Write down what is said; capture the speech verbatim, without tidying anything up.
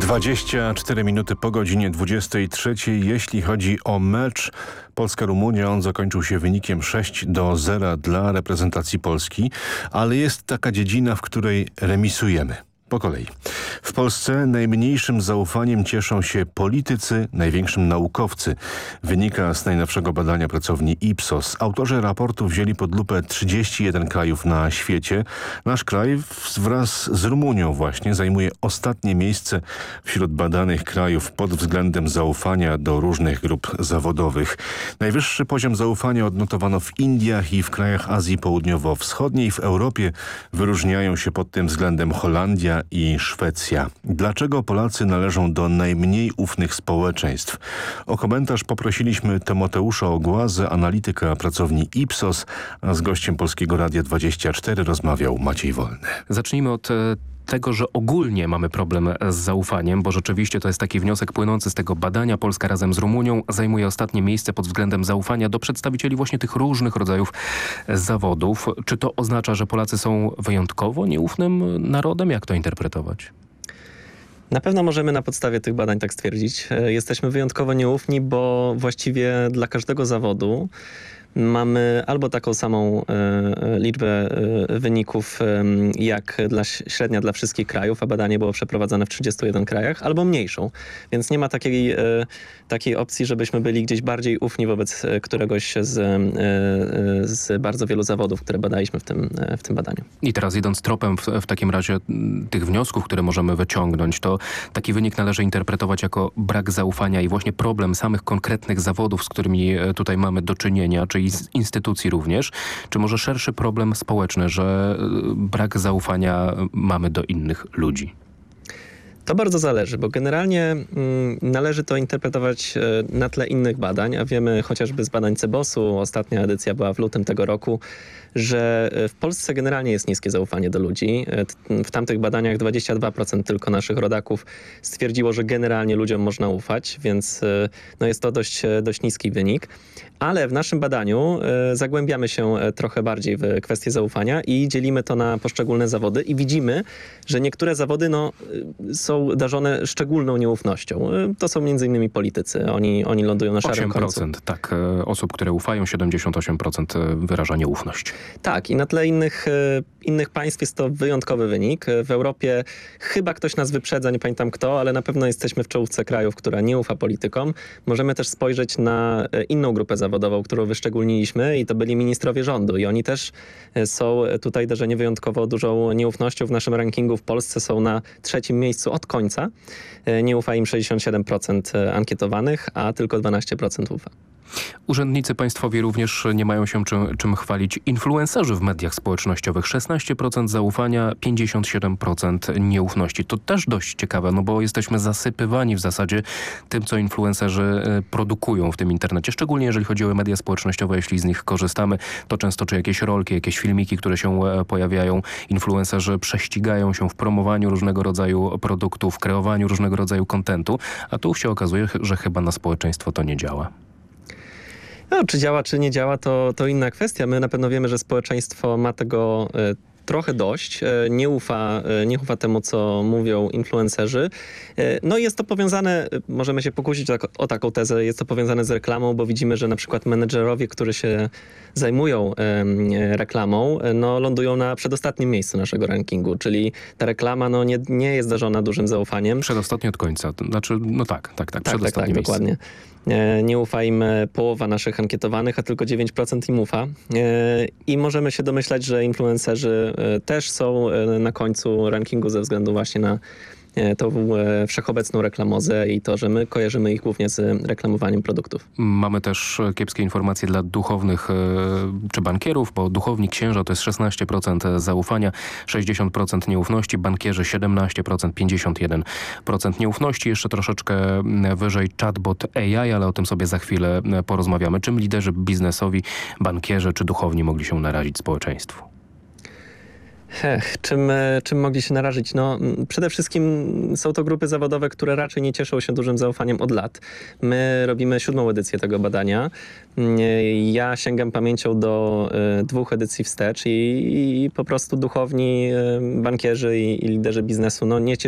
dwadzieścia cztery minuty po godzinie dwudziestej trzeciej. Jeśli chodzi o mecz Polska-Rumunia, on zakończył się wynikiem sześć do zera dla reprezentacji Polski, ale jest taka dziedzina, w której remisujemy. Po kolei. W Polsce najmniejszym zaufaniem cieszą się politycy, największym naukowcy. Wynika z najnowszego badania pracowni Ipsos. Autorzy raportu wzięli pod lupę trzydzieści jeden krajów na świecie. Nasz kraj wraz z Rumunią właśnie zajmuje ostatnie miejsce wśród badanych krajów pod względem zaufania do różnych grup zawodowych. Najwyższy poziom zaufania odnotowano w Indiach i w krajach Azji Południowo-Wschodniej. W Europie wyróżniają się pod tym względem Holandia i Szwecja. Dlaczego Polacy należą do najmniej ufnych społeczeństw? O komentarz poprosiliśmy Tymoteusza Ogłazę, analityka pracowni Ipsos, a z gościem Polskiego Radia dwadzieścia cztery rozmawiał Maciej Wolny. Zacznijmy od tego, że ogólnie mamy problem z zaufaniem, bo rzeczywiście to jest taki wniosek płynący z tego badania. Polska razem z Rumunią zajmuje ostatnie miejsce pod względem zaufania do przedstawicieli właśnie tych różnych rodzajów zawodów. Czy to oznacza, że Polacy są wyjątkowo nieufnym narodem? Jak to interpretować? Na pewno możemy na podstawie tych badań tak stwierdzić. Jesteśmy wyjątkowo nieufni, bo właściwie dla każdego zawodu mamy albo taką samą e, liczbę e, wyników e, jak dla, średnia dla wszystkich krajów, a badanie było przeprowadzone w trzydziestu jeden krajach, albo mniejszą. Więc nie ma takiej, e, takiej opcji, żebyśmy byli gdzieś bardziej ufni wobec któregoś z, e, z bardzo wielu zawodów, które badaliśmy w tym, e, w tym badaniu. I teraz idąc tropem w, w takim razie tych wniosków, które możemy wyciągnąć, to taki wynik należy interpretować jako brak zaufania i właśnie problem samych konkretnych zawodów, z którymi tutaj mamy do czynienia, czy i z instytucji również, czy może szerszy problem społeczny, że brak zaufania mamy do innych ludzi? To bardzo zależy, bo generalnie mm, należy to interpretować e, na tle innych badań, a wiemy chociażby z badań Cebosu, ostatnia edycja była w lutym tego roku, że w Polsce generalnie jest niskie zaufanie do ludzi. W tamtych badaniach dwadzieścia dwa procent tylko naszych rodaków stwierdziło, że generalnie ludziom można ufać, więc no jest to dość, dość niski wynik. Ale w naszym badaniu zagłębiamy się trochę bardziej w kwestię zaufania i dzielimy to na poszczególne zawody i widzimy, że niektóre zawody no, są darzone szczególną nieufnością. To są między innymi politycy. Oni, oni lądują na szarym końcu. osiem procent tak, osób, które ufają, siedemdziesiąt osiem procent wyraża nieufność. Tak, i na tle innych, innych państw jest to wyjątkowy wynik. W Europie chyba ktoś nas wyprzedza, nie pamiętam kto, ale na pewno jesteśmy w czołówce krajów, która nie ufa politykom. Możemy też spojrzeć na inną grupę zawodową, którą wyszczególniliśmy i to byli ministrowie rządu i oni też są tutaj darzeni wyjątkowo dużą nieufnością. W naszym rankingu w Polsce są na trzecim miejscu od końca. Nie ufa im sześćdziesiąt siedem procent ankietowanych, a tylko dwanaście procent ufa. Urzędnicy państwowi również nie mają się czym, czym chwalić. Influencerzy w mediach społecznościowych szesnaście procent zaufania, pięćdziesiąt siedem procent nieufności. To też dość ciekawe, no bo jesteśmy zasypywani w zasadzie tym, co influencerzy produkują w tym internecie. Szczególnie jeżeli chodzi o media społecznościowe, jeśli z nich korzystamy, to często czy jakieś rolki, jakieś filmiki, które się pojawiają. Influencerzy prześcigają się w promowaniu różnego rodzaju produktów, w kreowaniu różnego rodzaju kontentu, a tu się okazuje, że chyba na społeczeństwo to nie działa. No, czy działa, czy nie działa, to, to inna kwestia. My na pewno wiemy, że społeczeństwo ma tego y, trochę dość. Y, nie ufa, y, nie ufa temu, co mówią influencerzy. Y, no i jest to powiązane, y, możemy się pokusić o, o taką tezę, jest to powiązane z reklamą, bo widzimy, że na przykład menedżerowie, którzy się zajmują y, reklamą, y, no lądują na przedostatnim miejscu naszego rankingu, czyli ta reklama no, nie, nie jest darzona dużym zaufaniem. Przedostatni od końca, to znaczy, no tak, tak, tak, tak przedostatnie tak, tak, miejsce. Dokładnie. Nie ufa im połowa naszych ankietowanych, a tylko dziewięć procent im ufa. I możemy się domyślać, że influencerzy też są na końcu rankingu ze względu właśnie na tą wszechobecną reklamozę i to, że my kojarzymy ich głównie z reklamowaniem produktów. Mamy też kiepskie informacje dla duchownych czy bankierów, bo duchowni, księża to jest szesnaście procent zaufania, sześćdziesiąt procent nieufności, bankierzy siedemnaście procent, pięćdziesiąt jeden procent nieufności. Jeszcze troszeczkę wyżej chatbot A I, ale o tym sobie za chwilę porozmawiamy. Czym liderzy biznesowi, bankierzy czy duchowni mogli się narazić społeczeństwu? Ech, czym, czym mogli się narazić? No, przede wszystkim są to grupy zawodowe, które raczej nie cieszą się dużym zaufaniem od lat. My robimy siódmą edycję tego badania. Ja sięgam pamięcią do y, dwóch edycji wstecz i, i po prostu duchowni, y, bankierzy i, i liderzy biznesu no, nie cieszą